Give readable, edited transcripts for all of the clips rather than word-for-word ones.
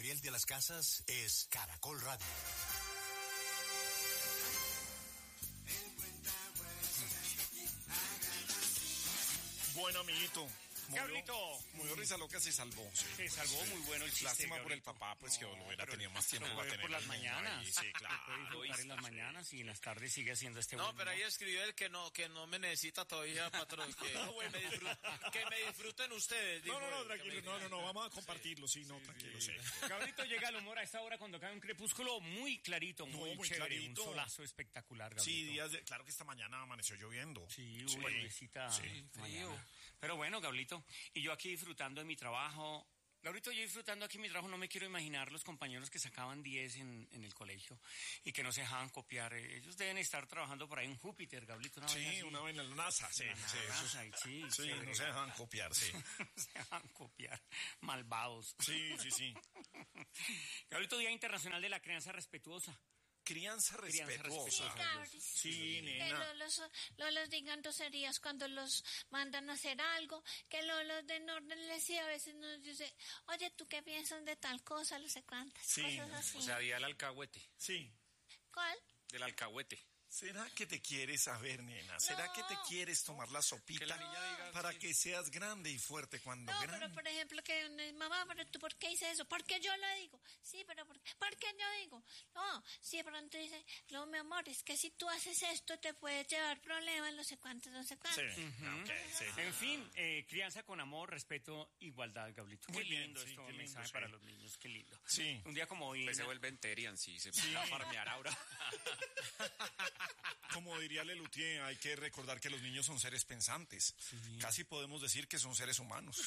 Gabriel de las Casas es Caracol Radio. Bueno, amiguito. Gablito. Muy risa loca se salvó. Sí. Se salvó, muy bueno el chiste. Lástima Gablito. por el papá, pues que lo hubiera tenido más tiempo. Lo para puede tener por las el niño mañanas. ahí. Sí, claro. Puede disfrutar en las mañanas y en las tardes sigue haciendo este No, buen pero ahí humor. escribió el que no me necesita todavía, patrón. Que me disfruten ustedes. dijo No, él, tranquilo. No, vamos a compartirlo. Sí, tranquilo, sí. Gablito llega al humor a esta hora cuando cae un crepúsculo muy clarito, muy chévere, clarito. un solazo espectacular, Gablito. Sí, claro que esta mañana amaneció lloviendo. Sí, necesita frío. Pero bueno, Gablito, y yo aquí disfrutando de mi trabajo. Gablito, yo disfrutando aquí mi trabajo, no me quiero imaginar los compañeros que sacaban 10 en el colegio y que no se dejaban copiar. Ellos deben estar trabajando por ahí en Júpiter, Gablito. Una vez en la NASA, sí. Sí, No se dejan copiar, sí. se dejan copiar. Malvados. Sí. Gablito, Día Internacional de la Crianza Respetuosa. Crianza respetuosa. Sí, nena. Que los digan groserías cuando los mandan a hacer algo, que los de orden les sí a veces nos dice, oye, ¿tú qué piensas de tal cosa? No sé cuántas cosas así. O sea, día del alcahuete. Sí. ¿Cuál? Del alcahuete. ¿Será que te quieres saber, nena? ¿Será que te quieres tomar la sopita Que la niña diga, para sí. que seas grande y fuerte cuando No, grande? pero por ejemplo que mamá, pero tú ¿por qué hice eso? Porque yo lo digo. Sí, pero ¿por qué yo digo? No, sí, de pronto dice, no, mi amor, es que si tú haces esto te puedes llevar problemas, no sé cuántos. Sí, sí. En fin, crianza con amor, respeto, igualdad, Gablito. Muy Qué bien, lindo sí, esto, qué un lindo, mensaje sí. para los niños, qué lindo. Sí. Un día como hoy. Pues se vuelven Terian, sí, se van a farmear ahora. Como diría Lelutier, hay que recordar que los niños son seres pensantes. Sí. Casi podemos decir que son seres humanos.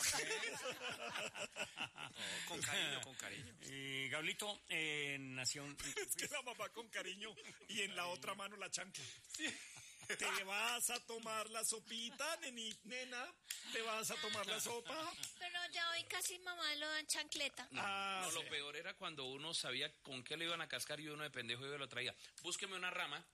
Con cariño. Gablito nació... Es que la mamá con cariño y en la otra mano la chancla. ¿Te vas a tomar la sopita, nena? ¿Te vas a tomar la sopa? Pero ya hoy casi mamá lo dan chancleta. No, lo peor era cuando uno sabía con qué lo iban a cascar y uno de pendejo iba y lo traía. Búsqueme una rama.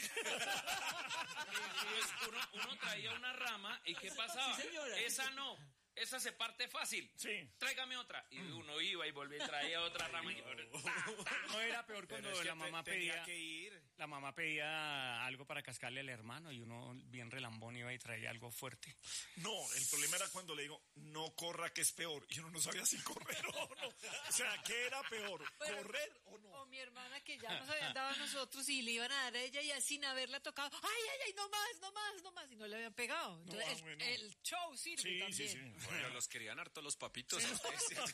uno traía una rama y ¿qué pasaba? Sí, señora. Esa no. Esa se parte fácil. Sí. Tráigame otra. Y uno iba y volvía y traía otra rama. No era peor cuando la mamá pedía... que ir. La mamá pedía algo para cascarle al hermano y uno bien relambón iba y traía algo fuerte. No, el problema era cuando le digo, no corra que es peor. Y uno no sabía si correr o no. O sea, ¿qué era peor? ¿Correr o no? O mi hermana que ya nos habían dado a nosotros y le iban a dar a ella y sin haberla tocado, ay, no más, y no le habían pegado. Entonces, bueno. el show sirve también. Sí. Bueno, los querían harto los papitos. Esta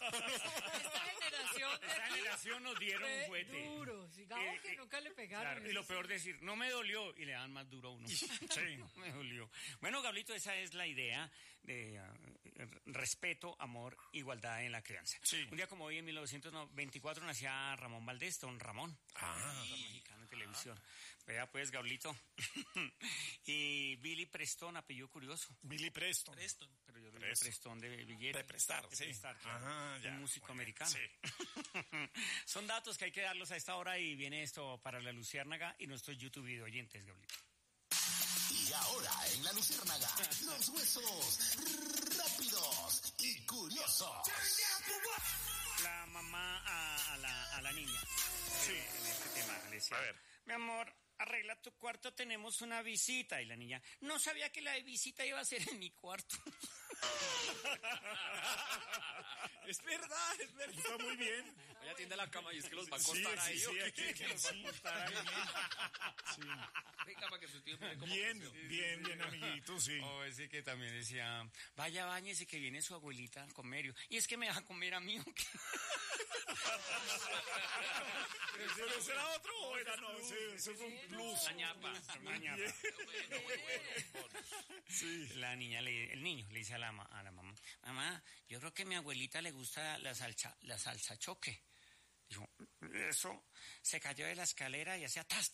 generación nos dieron un juguete. Duro, digamos que nunca le pegaron. Claro, y lo peor decir, no me dolió, y le dan más duro a uno. Sí, no me dolió. Bueno, Gablito, esa es la idea de respeto, amor, igualdad en la crianza. Sí. Un día como hoy, en 1924, nacía Ramón Valdés, don Ramón. Actor mexicano en televisión. Vea pues, Gablito. Y Billy Preston, apellido curioso. Billy Preston. Pero yo digo Preston de billete. De prestar, sí. Claro. Ya. Un músico americano. Sí. Son datos que hay que darlos a esta hora y viene esto para la Luciérnaga y nuestros YouTube video oyentes, Gablito. Y ahora en la Luciérnaga, los huesos rápidos y curiosos. La mamá a la niña. Sí. En este tema le decía, A ver. mi amor, arregla tu cuarto, tenemos una visita. Y la niña, no sabía que la visita iba a ser en mi cuarto. Es verdad. Está muy bien. Oye, atiende la cama y es que los va a acostar ahí. Sí, ¿o qué? aquí, Que los va a acostar ahí. Sí. Venga, para que su tío mire cómo Bien, creció. bien, amiguito, sí. O ese que también decía, vaya, báñese que viene su abuelita a comer. Y es que me va a comer a mí. ¿O qué? ¿Pero ese era otro o era no? Ese fue un plus. La ñapa. Bueno. Sí. El niño le dice a la mamá, mamá, yo creo que a mi abuelita le gusta la salsa choque. Dijo, eso, se cayó de la escalera y hacía tas.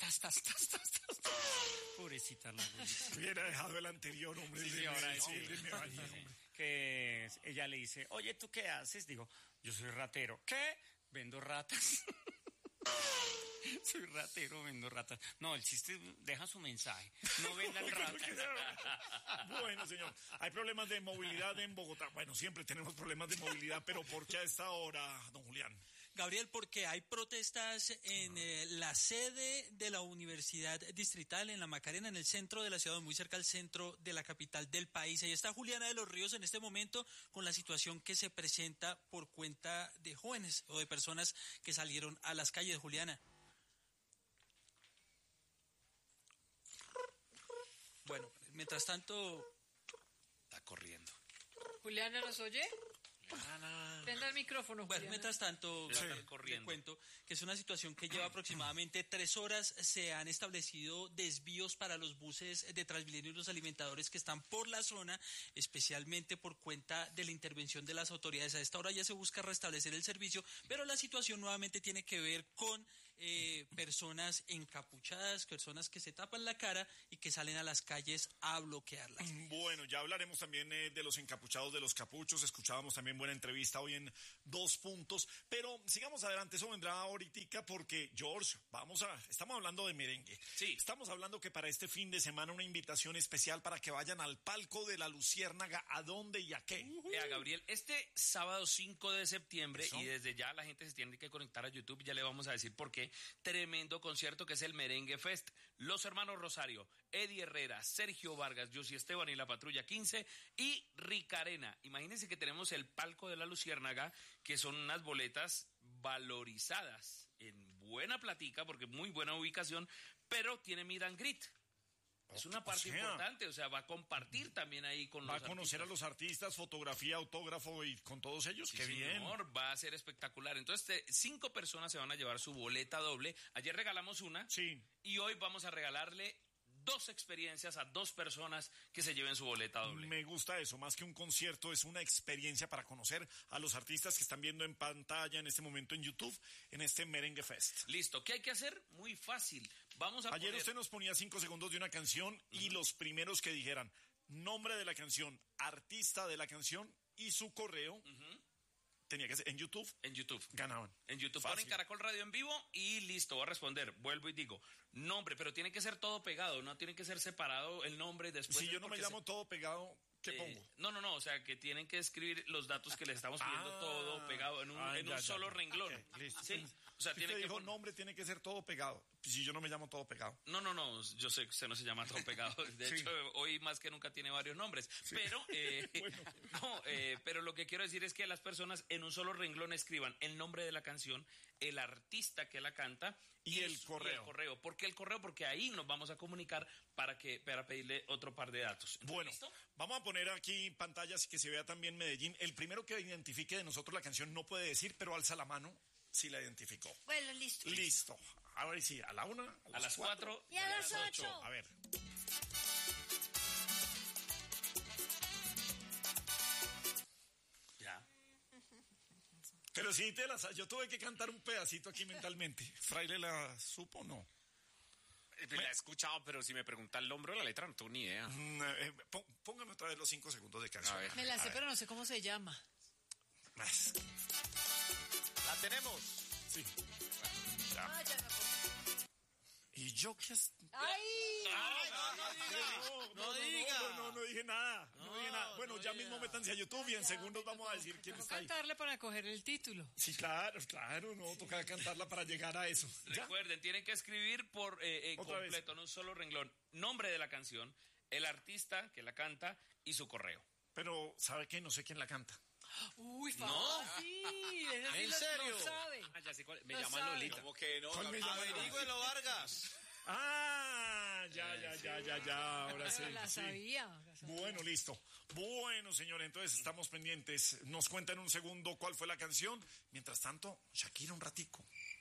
Pobrecita la abuelita. Hubiera dejado el anterior, hombre. Sí, ahora sí. Me bañé, hombre. Que ella le dice, oye, ¿tú qué haces? Digo, yo soy ratero. ¿Qué? Vendo ratas. Soy ratero, vendo ratas. No, el chiste deja su mensaje. No vendan ratas. Bueno, señor, hay problemas de movilidad en Bogotá. Bueno, siempre tenemos problemas de movilidad, pero ¿por qué a esta hora, don Julián? Gabriel, porque hay protestas en la sede de la Universidad Distrital en La Macarena, en el centro de la ciudad, muy cerca al centro de la capital del país. Ahí está Juliana de los Ríos en este momento con la situación que se presenta por cuenta de jóvenes o de personas que salieron a las calles. Juliana. Bueno, mientras tanto... Está corriendo. Juliana, ¿nos oye? Prenda el micrófono, Bueno, Juliana. mientras tanto, le cuento que es una situación que lleva aproximadamente 3 horas. Se han establecido desvíos para los buses de Transmilenio y los alimentadores que están por la zona, especialmente por cuenta de la intervención de las autoridades. A esta hora ya se busca restablecer el servicio, pero la situación nuevamente tiene que ver con personas encapuchadas, personas que se tapan la cara y que salen a las calles a bloquearlas. Bueno, ya hablaremos también de los encapuchados, de los capuchos. Escuchábamos también buena entrevista hoy en 2 puntos, pero sigamos adelante, eso vendrá ahorita porque, George, estamos hablando de merengue. Sí. Estamos hablando que para este fin de semana una invitación especial para que vayan al palco de la Luciérnaga. ¿A dónde y a qué? Gabriel, este sábado 5 de septiembre, Eso. y desde ya la gente se tiene que conectar a YouTube, ya le vamos a decir por qué, tremendo concierto que es el Merengue Fest. Los hermanos Rosario, Eddie Herrera, Sergio Vargas, Yossi Esteban y la Patrulla 15 y Ricarena. Imagínense que tenemos el palco de la Luciérnaga, que son unas boletas valorizadas en buena platica, porque muy buena ubicación, pero tiene meet and greet. Es una parte importante, o sea, va a compartir también ahí con Va los a conocer artistas. a los artistas, fotografía, autógrafo y con todos ellos. Sí, ¡Qué bien! señor, va a ser espectacular. Entonces, 5 personas se van a llevar su boleta doble. Ayer regalamos una Sí. y hoy vamos a regalarle 2 experiencias a 2 personas que se lleven su boleta doble. Me gusta eso, más que un concierto, es una experiencia para conocer a los artistas que están viendo en pantalla en este momento en YouTube, en este Merengue Fest. Listo, ¿qué hay que hacer? Muy fácil. Vamos a Ayer poner... usted nos ponía 5 segundos de una canción y los primeros que dijeran nombre de la canción, artista de la canción y su correo, tenía que ser en YouTube, En YouTube. ganaban. En YouTube Fácil. ponen Caracol Radio en vivo y listo, voy a responder. Vuelvo y digo, nombre, pero tiene que ser todo pegado, no tiene que ser separado el nombre después. Si yo no me porque llamo todo pegado, ¿qué pongo? No, o sea, que tienen que escribir los datos que les estamos pidiendo todo pegado en un solo renglón. Ok, listo. Sí, o sea, Si tiene usted que dijo poner... nombre, tiene que ser todo pegado. Si yo no me llamo todo pegado. No, yo sé que usted no se llama todo pegado. De Sí. hecho, hoy más que nunca tiene varios nombres. Pero, Bueno. pero lo que quiero decir es que las personas en un solo renglón escriban el nombre de la canción, el artista que la canta Y el correo. ¿Por qué el correo? Porque ahí nos vamos a comunicar para pedirle otro par de datos. Bueno, ¿Listo? vamos a poner aquí pantallas que se vea también Medellín. El primero que identifique de nosotros la canción no puede decir, pero alza la mano si la identificó. Bueno, listo. Listo. Ahora sí, a la 1, A las 4 Y a las 8. A ver. Ya. Pero sí yo tuve que cantar un pedacito aquí mentalmente. ¿Fraile la supo o no? La he escuchado, pero si me pregunta el nombre o la letra, no tengo ni idea. Póngame otra vez los 5 segundos de canción. A ver. Me la sé, pero no sé cómo se llama. ¡La tenemos! Sí. Ah, ya me acordé. ¿Y yo qué es? ¡Ay! No dije nada. No dije nada. Bueno, ya mismo métanse a YouTube y en segundos vamos a decir quién Tengo está ahí. cantarle para coger el título. Sí, claro, no, toca cantarla para llegar a eso. ¿Ya? Recuerden, tienen que escribir por Otra vez. completo, en un solo renglón, nombre de la canción, el artista que la canta y su correo. Pero, ¿sabe qué? No sé quién la canta. Uy, fácil. Ese sí ¿En lo serio? sabe. Ah, ya sé cuál. Me No llaman sabe. Lolita. ¿Cómo que no? ¿Cuál me llama? Averígüelo, Vargas. Ah, ya, ahora sí. Pero la sí. sabía. Bueno, listo. Bueno, señores, entonces estamos pendientes. Nos cuenta en un segundo cuál fue la canción. Mientras tanto, Shakira un ratico.